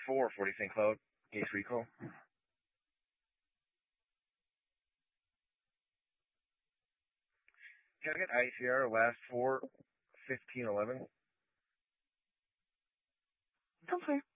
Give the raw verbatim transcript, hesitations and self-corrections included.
four forty Saint Cloud, Ace Recall. Can I get I C R last four fifteen eleven? Come clear.